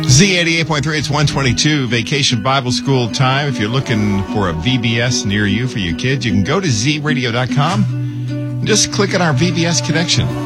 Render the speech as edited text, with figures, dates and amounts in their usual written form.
Z88.3, it's 122, Vacation Bible School time. If you're looking for a VBS near you for your kids, you can go to zradio.com and just click on our VBS connection.